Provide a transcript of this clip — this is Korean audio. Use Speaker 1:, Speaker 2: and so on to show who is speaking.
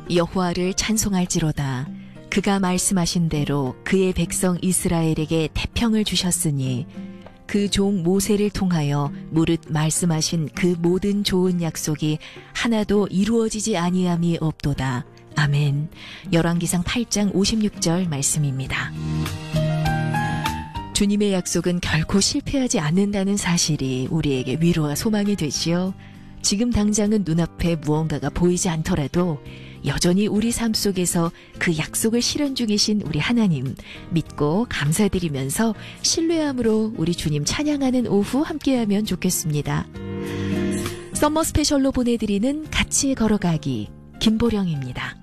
Speaker 1: 여호와를 찬송할지로다. 그가 말씀하신 대로 그의 백성 이스라엘에게 태평을 주셨으니 그 종 모세를 통하여 무릇 말씀하신 그 모든 좋은 약속이 하나도 이루어지지 아니함이 없도다. 아멘. 열왕기상 8장 56절 말씀입니다. 주님의 약속은 결코 실패하지 않는다는 사실이 우리에게 위로와 소망이 되지요. 지금 당장은 눈앞에 무언가가 보이지 않더라도 여전히 우리 삶 속에서 그 약속을 실현 중이신 우리 하나님 믿고 감사드리면서 신뢰함으로 우리 주님 찬양하는 오후 함께하면 좋겠습니다. 썸머 스페셜로 보내드리는 같이 걸어가기 김보령입니다.